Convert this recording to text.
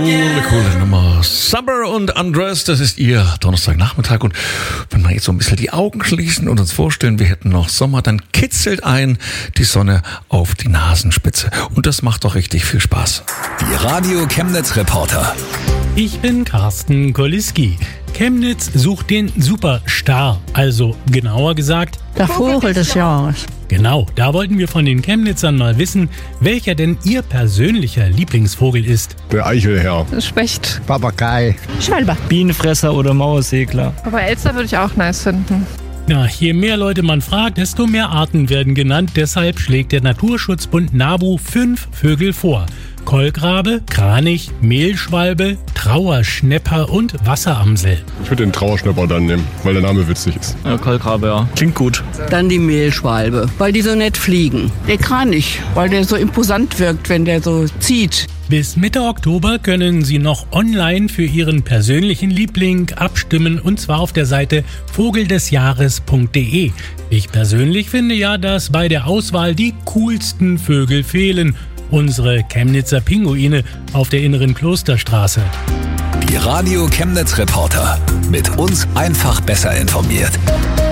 Coole Nummer. Summer und Undressed, das ist Ihr Donnerstagnachmittag. Und wenn wir jetzt so ein bisschen die Augen schließen und uns vorstellen, wir hätten noch Sommer, dann kitzelt ein die Sonne auf die Nasenspitze. Und das macht doch richtig viel Spaß. Die Radio Chemnitz Reporter. Ich bin Carsten Koliski. Chemnitz sucht den Superstar, also genauer gesagt der Vogel des Jahres. Genau, da wollten wir von den Chemnitzern mal wissen, welcher denn ihr persönlicher Lieblingsvogel ist. Der Eichelherr. Specht. Papagei. Schwalbe. Bienenfresser oder Mauersegler. Aber Elster würde ich auch nice finden. Ja, je mehr Leute man fragt, desto mehr Arten werden genannt. Deshalb schlägt der Naturschutzbund NABU 5 Vögel vor. Kolkrabe, Kranich, Mehlschwalbe, Trauerschnäpper und Wasseramsel. Ich würde den Trauerschnäpper dann nehmen, weil der Name witzig ist. Ja, Kolkrabe, ja. Klingt gut. Dann die Mehlschwalbe, weil die so nett fliegen. Der Kranich, weil der so imposant wirkt, wenn der so zieht. Bis Mitte Oktober können Sie noch online für Ihren persönlichen Liebling abstimmen, und zwar auf der Seite vogeldesjahres.de. Ich persönlich finde ja, dass bei der Auswahl die coolsten Vögel fehlen. Unsere Chemnitzer Pinguine auf der inneren Klosterstraße. Die Radio Chemnitz Reporter. Mit uns einfach besser informiert.